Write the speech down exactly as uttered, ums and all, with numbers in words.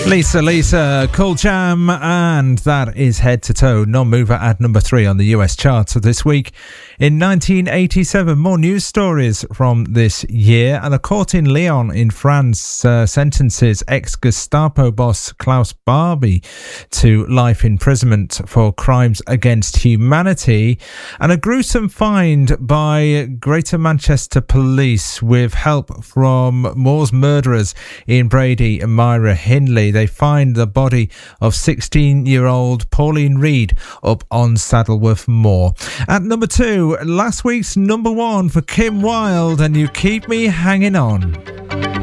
Lisa Lisa, Cool Jam, and that is Head to Toe, non-mover at number three on the U S charts this week. In nineteen eighty-seven, more news stories from this year, and a court in Lyon in France uh, sentences ex-Gestapo boss Klaus Barbie to life imprisonment for crimes against humanity, and a gruesome find by Greater Manchester Police with help from Moore's murderers Ian Brady and Myra Hindley. They find the body of sixteen-year-old Pauline Reed up on Saddleworth Moor. At number two, last week's number one for Kim Wilde, and You Keep Me Hanging On.